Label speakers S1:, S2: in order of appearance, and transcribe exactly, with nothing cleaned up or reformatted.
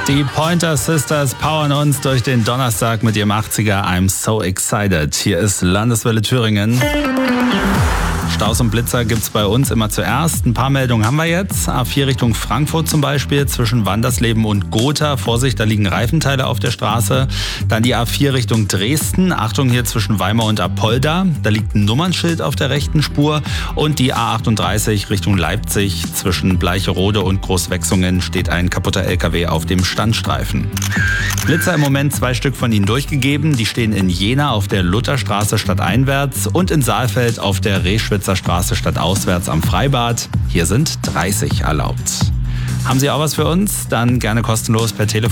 S1: Die Pointer Sisters powern uns durch den Donnerstag mit ihrem achtziger I'm So Excited. Hier ist Landeswelle Thüringen. Staus und Blitzer gibt's bei uns immer zuerst. Ein paar Meldungen haben wir jetzt. A vier Richtung Frankfurt zum Beispiel, zwischen Wandersleben und Gotha. Vorsicht, da liegen Reifenteile auf der Straße. Dann die A vier Richtung Dresden. Achtung hier zwischen Weimar und Apolda. Da liegt ein Nummernschild auf der rechten Spur. Und die A achtunddreißig Richtung Leipzig. Zwischen Bleicherode und Großwechsungen steht ein kaputter L K W auf dem Standstreifen. Blitzer im Moment zwei Stück von ihnen durchgegeben. Die stehen in Jena auf der Lutherstraße stadteinwärts und in Saalfeld auf der Reschwitzer Straße stadtauswärts am Freibad. Hier sind dreißig erlaubt. Haben Sie auch was für uns? Dann gerne kostenlos per Telefon